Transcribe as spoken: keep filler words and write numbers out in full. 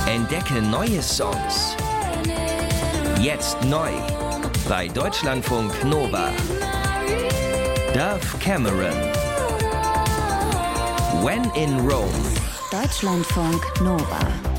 Entdecke neue Songs. Jetzt neu bei Deutschlandfunk Nova. Dove Cameron. When in Rome. Deutschlandfunk Nova.